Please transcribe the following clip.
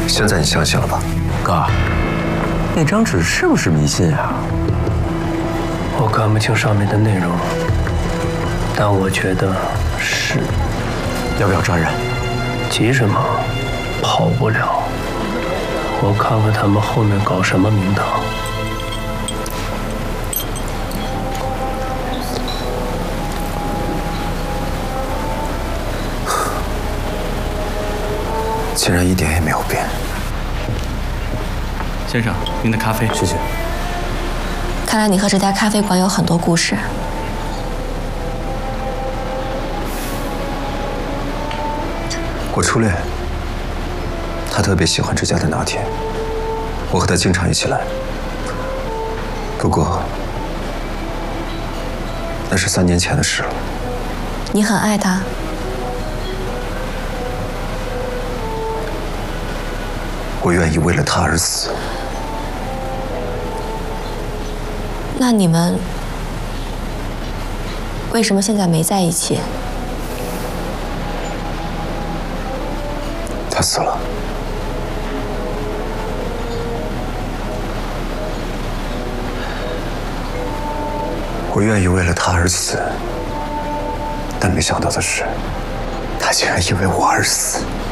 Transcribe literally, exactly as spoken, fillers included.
现在你相信了吧？ 哥，那张纸是不是迷信啊？ 我看不清上面的内容，但我觉得是。 要不要抓人？ 急什么？跑不了。我看看他们后面搞什么名堂。 竟然一点也没有变。 先生，您的咖啡。 谢谢。 看来你和这家咖啡馆有很多故事。 我初恋，他特别喜欢这家的拿铁，我和他经常一起来。不过，那是三年前的事了。 你很爱他？ 我愿意为了他而死。 那你们为什么现在没在一起？ 他死了。我愿意为了他而死，但没想到的是，他竟然因为我而死。